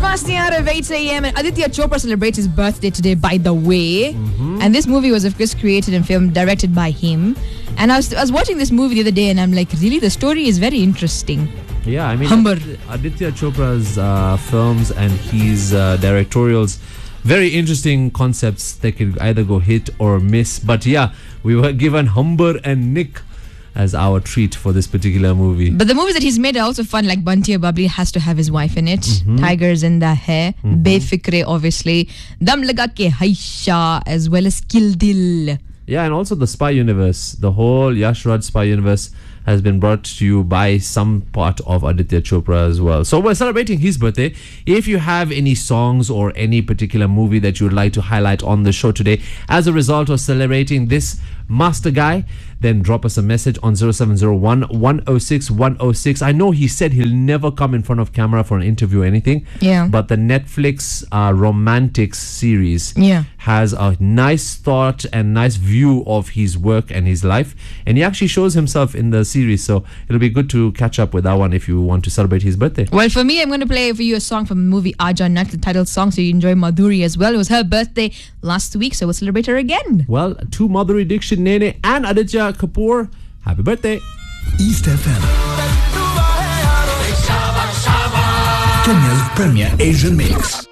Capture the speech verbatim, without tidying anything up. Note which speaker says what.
Speaker 1: past the hour of eight a.m. and Aditya Chopra celebrates his birthday today, by the way. Mm-hmm. And this movie was, of course, created and filmed, directed by him. And I was, I was watching this movie the other day and I'm like, really, the story is very interesting.
Speaker 2: Yeah, I mean,
Speaker 1: Humber.
Speaker 2: Aditya Chopra's uh, films and his uh, directorials, very interesting concepts. They could either go hit or miss. But yeah, we were given Humber and Nick as our treat for this particular movie.
Speaker 1: But the movies that he's made are also fun, like Bunty or Bubbly has to have his wife in it. Mm-hmm. Tigers in the Hair, mm-hmm. Befikre, obviously, Dam Laga Ke Haisha, as well as Kill Dil.
Speaker 2: Yeah, and also the Spy Universe. The whole Yash Raj Spy Universe has been brought to you by some part of Aditya Chopra as well. So we're celebrating his birthday. If you have any songs or any particular movie that you would like to highlight on the show today as a result of celebrating this master guy, then drop us a message on zero seven zero one, one oh six, one oh six. I know he said he'll never come in front of camera for an interview or anything.
Speaker 1: Yeah.
Speaker 2: But the Netflix uh, Romantics series
Speaker 1: yeah.
Speaker 2: has a nice thought and nice view of his work and his life. And he actually shows himself in the series. So it'll be good to catch up with that one if you want to celebrate his birthday.
Speaker 1: Well, for me, I'm going to play for you a song from the movie Aaja Nat, the title song, so you enjoy Madhuri as well. It was her birthday last week, so we'll celebrate her again.
Speaker 2: Well, to Madhuri Dixit, Nene and Aditya Kapoor, happy birthday.
Speaker 3: East F M, Kenya's premier Asian mix.